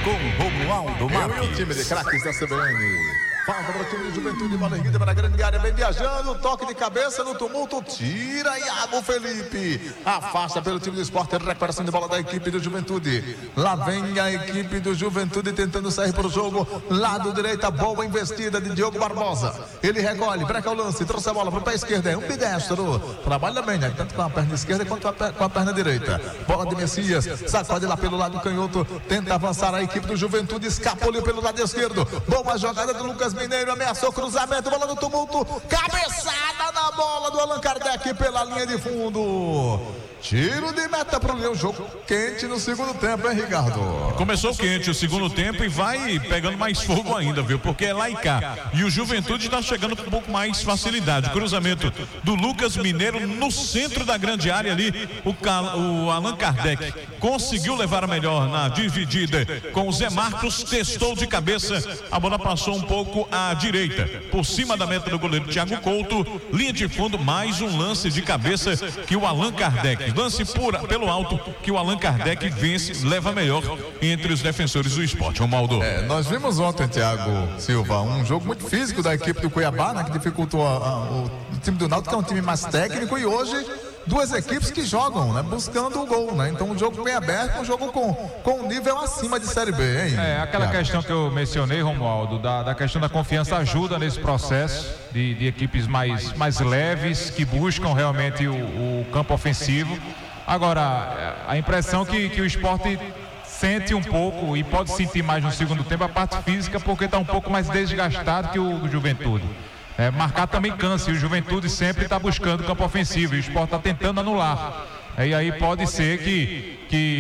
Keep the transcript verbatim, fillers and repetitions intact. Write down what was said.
com Romualdo Marques. Eu e o time de craques da C B N. Falta para o time de Juventude, bola erguida para a grande área, vem viajando, toque de cabeça no tumulto, tira Iago Felipe, afasta pelo time do Sport, recuperação de bola da equipe do Juventude, lá vem a equipe do Juventude tentando sair para o jogo, lado direita, boa investida de Diogo Barbosa, ele recolhe, breca o lance, trouxe a bola para o pé esquerdo, é um bidestro, trabalha bem, né? Tanto com a perna esquerda quanto com a perna direita, bola de Messias, sacode lá pelo lado canhoto, tenta avançar a equipe do Juventude, escapou pelo lado esquerdo, boa jogada do Lucas Mineiro, ameaçou cruzamento, bola no tumulto, cabeçada na bola do Allan Kardec pela linha de fundo. Tiro de meta para o Leão, jogo quente no segundo tempo, hein, Ricardo? Começou quente o segundo tempo e vai pegando mais fogo ainda, viu? Porque é lá e cá. E o Juventude está chegando com um pouco mais facilidade. Cruzamento do Lucas Mineiro no centro da grande área ali. O, Cal, o Allan Kardec conseguiu levar a melhor na dividida com o Zé Marcos, testou de cabeça. A bola passou um pouco à direita, por cima da meta do goleiro Thiago Couto. Linha de fundo, mais um lance de cabeça que o Allan Kardec. Lance por, pelo alto que o Allan Kardec vence, leva melhor entre os defensores do esporte. Romualdo. É, nós vimos ontem, Thiago Silva, um jogo muito físico da equipe do Cuiabá, né, que dificultou a, a, o, o time do Náutico, que é um time mais técnico, e hoje duas equipes que jogam, né, buscando o gol, né? Então um jogo bem aberto, um jogo com, com um nível acima de Série B, hein? É, aquela Thiago? questão que eu mencionei, Romualdo, da, da questão da confiança ajuda nesse processo de, de equipes mais, mais leves, que buscam realmente o, o campo ofensivo. Agora, a impressão que, que o esporte sente um pouco, e pode sentir mais no segundo tempo, a parte física, porque está um pouco mais desgastado que o, o Juventude. É, marcar também cansa, e o Juventude sempre está buscando campo ofensivo, e o esporte está tentando anular. É, e aí pode ser que, que